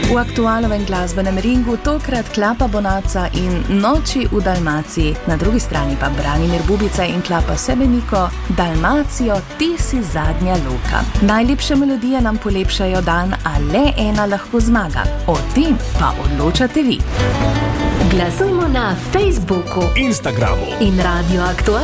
V aktualnem glasbenem ringu tokrat Klapa Bonaca in Noči v Dalmaciji, na drugi strani pa Branimir Bubica in Klapa Sebeniko, Dalmacijo, ti si zadnja luka. Najlepše melodije nam polepšajo dan, a le ena lahko zmaga. O tem pa odločate vi. Glasujmo na Facebooku, Instagramu in Radio Aktualnem.